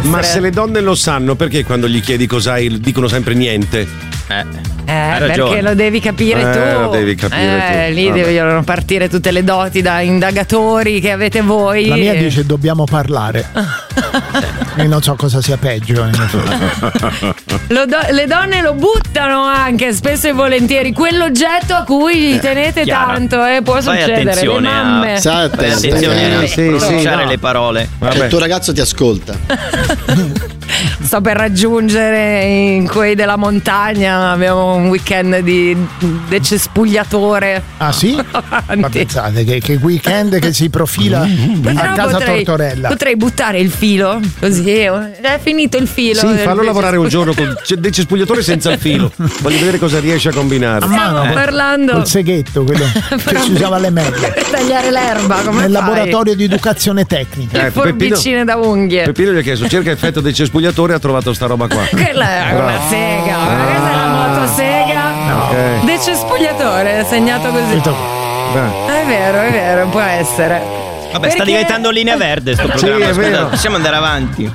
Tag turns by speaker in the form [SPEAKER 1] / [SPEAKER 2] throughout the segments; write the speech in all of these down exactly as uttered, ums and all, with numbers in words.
[SPEAKER 1] Ma se le donne lo sanno, perché quando gli chiedi cos'hai dicono sempre niente?
[SPEAKER 2] Eh.
[SPEAKER 3] Eh, perché lo devi capire
[SPEAKER 1] eh,
[SPEAKER 3] tu.
[SPEAKER 1] Lo devi capire
[SPEAKER 3] eh,
[SPEAKER 1] tu.
[SPEAKER 3] Lì
[SPEAKER 1] Vabbè.
[SPEAKER 3] devono partire tutte le doti da indagatori che avete voi.
[SPEAKER 4] La mia dice dobbiamo parlare. E non so cosa sia peggio.
[SPEAKER 3] Lo do- le donne lo buttano anche spesso e volentieri, quell'oggetto a cui
[SPEAKER 2] Eh,
[SPEAKER 3] tenete
[SPEAKER 2] Chiara,
[SPEAKER 3] tanto, eh, può
[SPEAKER 2] fai
[SPEAKER 3] succedere. Le
[SPEAKER 2] attenzione
[SPEAKER 3] mamme.
[SPEAKER 2] a,
[SPEAKER 5] Stai
[SPEAKER 2] fai
[SPEAKER 5] attento.
[SPEAKER 2] attenzione a
[SPEAKER 5] Eh, sì,
[SPEAKER 2] pronunciare
[SPEAKER 1] sì, no.
[SPEAKER 2] le parole.
[SPEAKER 5] Il tuo ragazzo ti ascolta.
[SPEAKER 3] Sto per raggiungere in quei della montagna, abbiamo un weekend di decespugliatore.
[SPEAKER 4] Ah sì? Ma pensate che, che weekend che si profila
[SPEAKER 3] Però
[SPEAKER 4] a casa
[SPEAKER 3] potrei,
[SPEAKER 4] Tortorella.
[SPEAKER 3] potrei buttare il filo così, è finito il filo.
[SPEAKER 1] Sì,
[SPEAKER 3] del
[SPEAKER 1] fallo lavorare un giorno con
[SPEAKER 3] decespugliatore.
[SPEAKER 1] del cespugliatore senza il filo. Voglio vedere cosa riesce a combinare.
[SPEAKER 4] A mano,
[SPEAKER 3] Stiamo parlando
[SPEAKER 4] col seghetto, quello che si usava alle medie.
[SPEAKER 3] per tagliare l'erba, come
[SPEAKER 4] Nel
[SPEAKER 3] fai?
[SPEAKER 4] laboratorio di educazione tecnica.
[SPEAKER 1] Ecco, Peppino,
[SPEAKER 3] Forbicine da unghie.
[SPEAKER 1] Peppino gli ha chiesto cerca effetto del cespugliatore, ha trovato sta roba qua.
[SPEAKER 3] Quella è una sega, ma questa è la motosega.
[SPEAKER 1] Ok.
[SPEAKER 3] Decespugliatore, segnato così.
[SPEAKER 1] Beh.
[SPEAKER 3] È vero, è vero, può essere.
[SPEAKER 2] Vabbè,
[SPEAKER 3] Perché-
[SPEAKER 2] sta diventando linea verde sto programma.
[SPEAKER 1] è
[SPEAKER 2] Scusate,
[SPEAKER 1] vero.
[SPEAKER 2] possiamo andare avanti.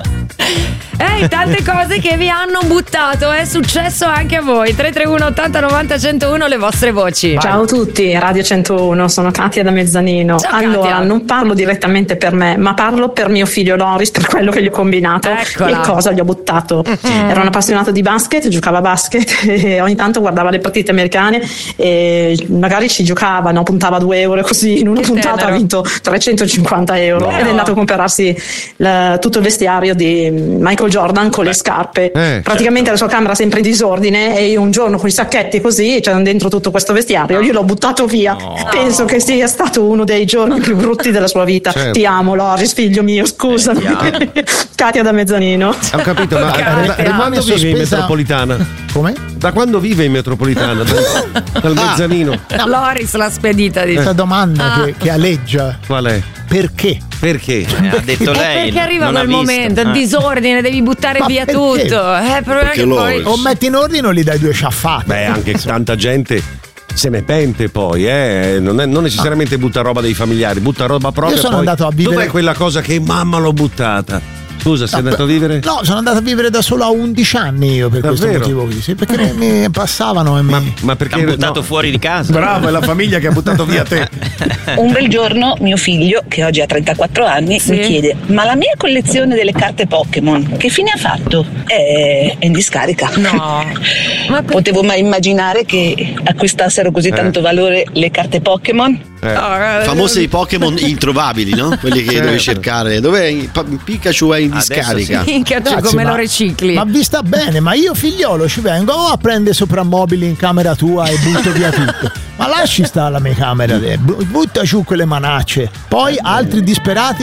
[SPEAKER 3] Eh, tante cose che vi hanno buttato, è successo anche a voi. tre tre uno ottanta novanta centouno le vostre voci.
[SPEAKER 6] Ciao a tutti, Radio centouno, sono Katia da Mezzanino.
[SPEAKER 3] Ciao,
[SPEAKER 6] allora,
[SPEAKER 3] Katia.
[SPEAKER 6] non parlo direttamente per me, ma parlo per mio figlio Loris, per quello che gli ho combinato
[SPEAKER 3] Eccola.
[SPEAKER 6] e cosa gli ho buttato. Era un appassionato di basket, giocava a basket e ogni tanto guardava le partite americane e magari ci giocava, no? Puntava due euro così, in una
[SPEAKER 3] Che
[SPEAKER 6] puntata
[SPEAKER 3] tenero.
[SPEAKER 6] ha vinto trecentocinquanta euro
[SPEAKER 3] No.
[SPEAKER 6] ed è andato a comprarsi la- tutto il vestiario di Michael Jordan con le scarpe.
[SPEAKER 1] Eh,
[SPEAKER 6] Praticamente la sua camera sempre in disordine e io un giorno con i sacchetti così c'era dentro tutto questo vestiario, io l'ho buttato via. Penso che sia stato uno dei giorni più brutti della sua vita.
[SPEAKER 1] Certo.
[SPEAKER 6] Ti amo Loris, figlio mio, scusami. Katia da Mezzanino.
[SPEAKER 1] Ho capito, ma
[SPEAKER 3] Katia.
[SPEAKER 1] da, da quando
[SPEAKER 4] Rimane
[SPEAKER 1] vive in
[SPEAKER 4] sospesa-
[SPEAKER 1] metropolitana?
[SPEAKER 4] Come?
[SPEAKER 1] Da quando vive in metropolitana? Dal, dal mezzanino?
[SPEAKER 3] Loris l'ha spedita di
[SPEAKER 4] Questa domanda
[SPEAKER 3] Ah.
[SPEAKER 4] che, che aleggia.
[SPEAKER 1] Qual è?
[SPEAKER 4] Perché?
[SPEAKER 1] Perché?
[SPEAKER 2] Eh, ha detto
[SPEAKER 3] Eh,
[SPEAKER 2] lei.
[SPEAKER 3] perché arriva
[SPEAKER 2] non ha
[SPEAKER 3] quel
[SPEAKER 2] visto.
[SPEAKER 3] momento,
[SPEAKER 2] Eh.
[SPEAKER 3] disordine, devi buttare
[SPEAKER 4] Ma
[SPEAKER 3] via
[SPEAKER 4] perché?
[SPEAKER 3] tutto. Eh, il problema è che poi
[SPEAKER 5] Loris.
[SPEAKER 4] O metti in ordine o gli dai due sciaffate.
[SPEAKER 1] Beh, anche tanta gente se ne pente poi, eh. Non, è, non necessariamente butta roba dei familiari, butta roba propria.
[SPEAKER 4] Io sono
[SPEAKER 1] poi,
[SPEAKER 4] andato a vivere-
[SPEAKER 1] Dov'è quella cosa che mamma l'ho buttata? Scusa, sei andato a vivere?
[SPEAKER 4] No, sono andato a vivere da solo a undici anni io per questo
[SPEAKER 1] Davvero?
[SPEAKER 4] motivo qui. Sì, perché mi passavano e mi.
[SPEAKER 1] Ma, ma
[SPEAKER 2] Ti
[SPEAKER 1] perché
[SPEAKER 2] hanno buttato
[SPEAKER 1] no.
[SPEAKER 2] fuori di casa.
[SPEAKER 1] Bravo, è la famiglia che ha buttato via te.
[SPEAKER 7] Un bel giorno mio figlio, che oggi ha trentaquattro anni,
[SPEAKER 3] Sì.
[SPEAKER 7] mi chiede: ma la mia collezione delle carte Pokémon, che fine ha fatto? È, è in discarica.
[SPEAKER 3] No. Ma per-
[SPEAKER 7] Potevo mai immaginare che acquistassero così tanto valore le carte Pokémon?
[SPEAKER 3] Oh,
[SPEAKER 5] Famosi i Pokémon introvabili, no? Quelli che
[SPEAKER 1] Certo.
[SPEAKER 5] devi cercare. Dov'è? Pa- Pikachu è in
[SPEAKER 2] Adesso
[SPEAKER 5] discarica.
[SPEAKER 2] sì.
[SPEAKER 3] minchia, cioè,
[SPEAKER 4] Ragazzi,
[SPEAKER 3] come
[SPEAKER 4] ma-
[SPEAKER 3] lo ricicli?
[SPEAKER 4] Ma vi sta bene, ma io figliolo ci vengo a prendere soprammobili in camera tua e butto via tutto. Ma lasci stare la mia camera, eh, bu- butta giù quelle manacce. Poi altri disperati